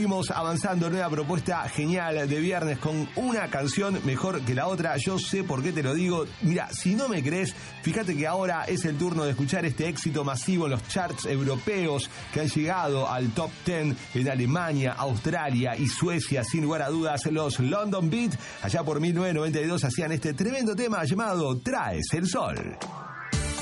seguimos avanzando, nueva propuesta genial de viernes con una canción mejor que la otra. Yo sé por qué te lo digo. Mira, si no me crees, fíjate que ahora es el turno de escuchar este éxito masivo en los charts europeos que han llegado al top 10 en Alemania, Australia y Suecia. Sin lugar a dudas, los London Beat, allá por 1992, hacían este tremendo tema llamado Traes el Sol.